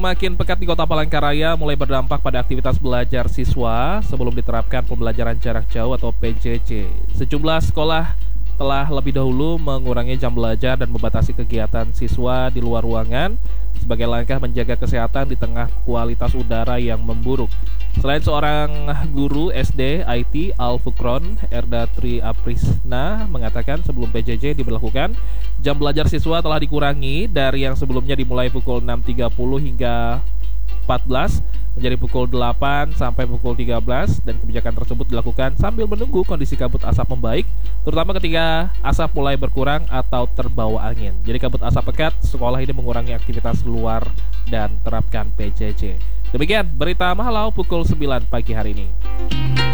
Makin pekat di Kota Palangkaraya mulai berdampak pada aktivitas belajar siswa sebelum diterapkan pembelajaran jarak jauh atau PJJ. Sejumlah sekolah telah lebih dahulu mengurangi jam belajar dan membatasi kegiatan siswa di luar ruangan sebagai langkah menjaga kesehatan di tengah kualitas udara yang memburuk. Selain seorang guru SD IT Al-Fukron, Erda Tri Aprisna mengatakan sebelum PJJ diberlakukan, jam belajar siswa telah dikurangi dari yang sebelumnya dimulai pukul 6.30 hingga 14 menjadi pukul 8 sampai pukul 13, dan kebijakan tersebut dilakukan sambil menunggu kondisi kabut asap membaik, terutama ketika asap mulai berkurang atau terbawa angin. Jadi kabut asap pekat, sekolah ini mengurangi aktivitas luar dan terapkan PJJ. Demikian berita Mahalau pukul 9 pagi hari ini.